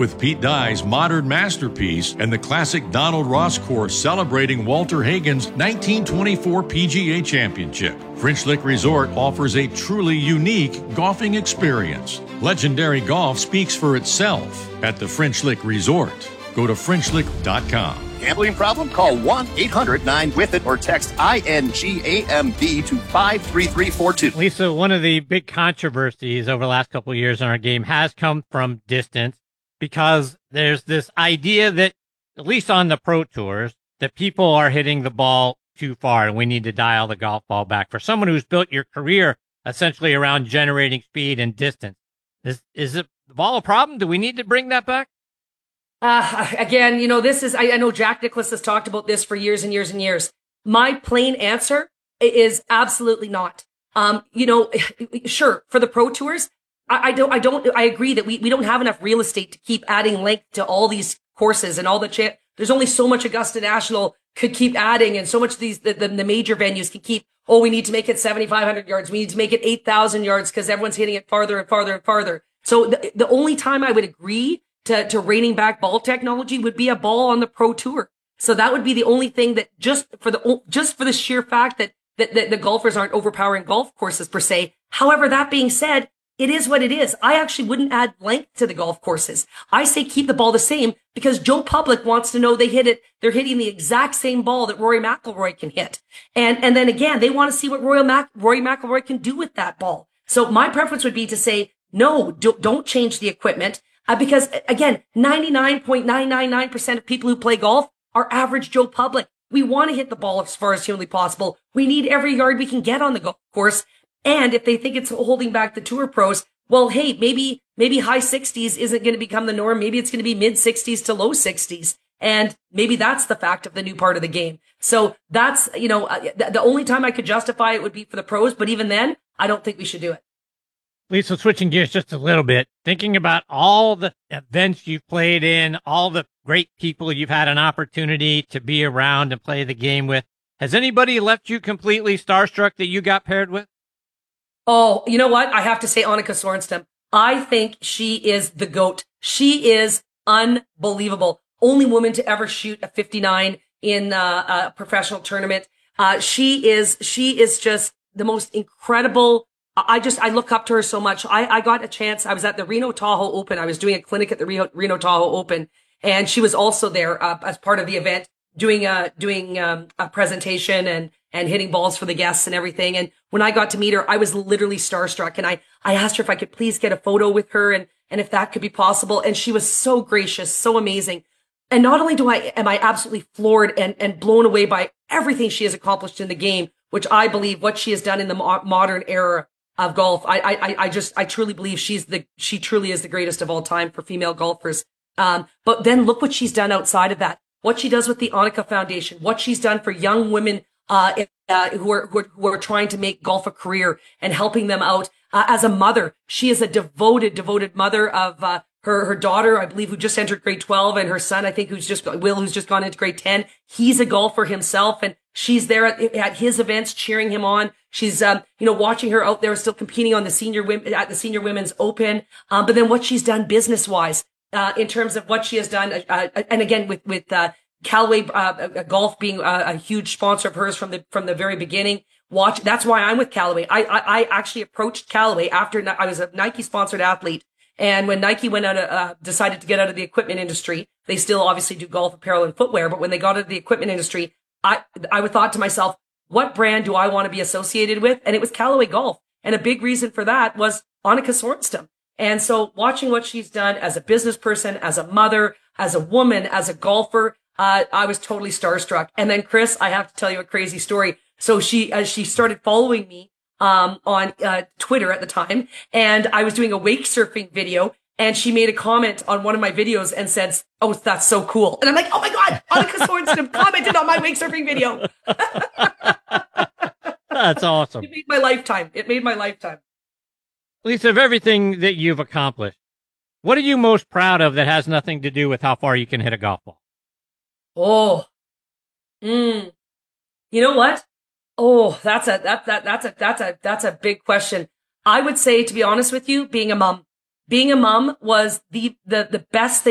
with Pete Dye's modern masterpiece and the classic Donald Ross course celebrating Walter Hagen's 1924 PGA Championship. French Lick Resort offers a truly unique golfing experience. Legendary golf speaks for itself at the French Lick Resort. Go to FrenchLick.com. Gambling problem? Call 1-800-9-WITH-IT or text INGAMB to 53342. Lisa, one of the big controversies over the last couple of years in our game has come from distance, because there's this idea that, at least on the pro tours, that people are hitting the ball too far and we need to dial the golf ball back. For someone who's built your career essentially around generating speed and distance, is the ball a problem? Do we need to bring that back? Again, this is, I know Jack Nicklaus has talked about this for years and years and years. My plain answer is absolutely not. Sure, for the pro tours, I agree that we don't have enough real estate to keep adding length to all these courses and all there's only so much Augusta National could keep adding, and so much the major venues can keep, we need to make it 7,500 yards. We need to make it 8,000 yards because everyone's hitting it farther and farther and farther. So the only time I would agree to reining back ball technology would be a ball on the pro tour. So that would be the only thing that just for the sheer fact that the golfers aren't overpowering golf courses per se. However, that being said, it is what it is. I actually wouldn't add length to the golf courses. I say keep the ball the same because Joe Public wants to know they're hitting the exact same ball that Rory McIlroy can hit. And then again, they want to see what Rory McIlroy can do with that ball. So my preference would be to say, no, don't change the equipment. Because again, 99.999% of people who play golf are average Joe Public. We want to hit the ball as far as humanly possible. We need every yard we can get on the golf course. And if they think it's holding back the tour pros, well, hey, maybe high 60s isn't going to become the norm. Maybe it's going to be mid 60s to low 60s. And maybe that's the fact of the new part of the game. So that's, the only time I could justify it would be for the pros. But even then, I don't think we should do it. Lisa, switching gears just a little bit, thinking about all the events you've played in, all the great people you've had an opportunity to be around and play the game with, has anybody left you completely starstruck that you got paired with? Oh, you know what? I have to say Annika Sorenstam. I think she is the GOAT. She is unbelievable. Only woman to ever shoot a 59 in a professional tournament. She is just the most incredible. I look up to her so much. I got a chance. I was at the Reno Tahoe Open. I was doing a clinic at the Reno Tahoe Open, and she was also there as part of the event, doing a presentation and hitting balls for the guests and everything. And when I got to meet her, I was literally starstruck. And I asked her if I could please get a photo with her and if that could be possible. And she was so gracious, so amazing. And not only am I absolutely floored and blown away by everything she has accomplished in the game, which I believe what she has done in the modern era of golf. I truly believe she truly is the greatest of all time for female golfers. But then look what she's done outside of that. What she does with the Annika Foundation, what she's done for young women, who are trying to make golf a career and helping them out. As a mother, she is a devoted mother of, her daughter, I believe, who just entered grade 12, and her son, I think, who's just gone into grade 10. He's a golfer himself, and she's there at his events cheering him on. She's, watching her out there still competing on the senior women's open. But then what she's done business wise, in terms of what she has done, and again, with Callaway, Golf being a huge sponsor of hers from the very beginning. That's why I'm with Callaway. I actually approached Callaway after I was a Nike sponsored athlete. And when Nike decided to get out of the equipment industry, they still obviously do golf apparel and footwear. But when they got out of the equipment industry, I thought to myself, what brand do I want to be associated with? And it was Callaway Golf. And a big reason for that was Annika Sorenstam. And so watching what she's done as a business person, as a mother, as a woman, as a golfer, I was totally starstruck. And then Chris, I have to tell you a crazy story. So she started following me on Twitter at the time, and I was doing a wake surfing video, and she made a comment on one of my videos and said, "Oh, that's so cool." And I'm like, "Oh my God, Annika Sorenstam commented on my wake surfing video." That's awesome. It made my lifetime. Lisa, of everything that you've accomplished, what are you most proud of that has nothing to do with how far you can hit a golf ball? Oh, you know what? Oh, that's a big question. I would say, to be honest with you, being a mom was the best thing